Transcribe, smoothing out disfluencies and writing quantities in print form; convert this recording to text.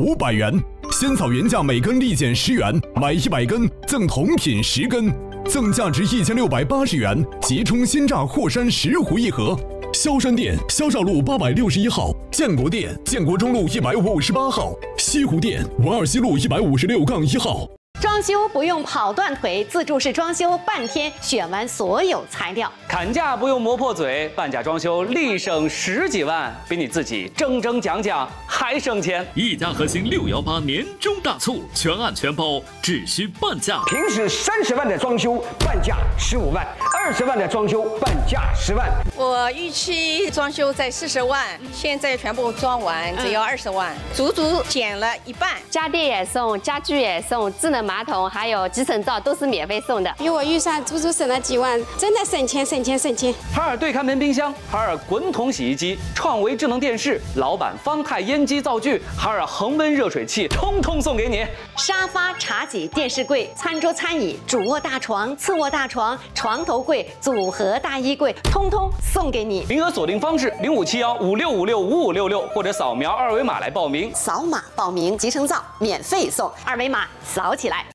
500元。仙草原价每根立减10元，买100根赠同品10根，赠价值1680元即冲鲜榨霍山10壶1盒。萧山店萧兆路861号，建国店建国中路158号，西湖店文二西路156-1号。 装修不用跑断腿，自助式装修半天选完所有材料。 砍价不用磨破嘴，半价装修立省10几万，比你自己争讲还省钱。 一家核心618年终大促，全案全包，只需半价。 平时30万的装修，半价15万；20万的装修，半价10万。 我预期装修在40万，现在全部装完只要20万，足足减了一半。 家电也送，家具也送，智能马桶还有集成灶都是免费送的。 比我预算足足省了几万，真的省钱。 海尔对看门冰箱、海尔滚筒洗衣机、创维智能电视、老板方太烟机灶具、海尔恒温热水器，通通送给你。 沙发、茶几、电视柜、餐桌、餐椅、主卧大床、次卧大床、床头柜、组合大衣柜，通通送给你。 名额锁定方式057156565566，或者扫描2维码来报名。 扫码报名，集成灶免费送，2维码扫起来。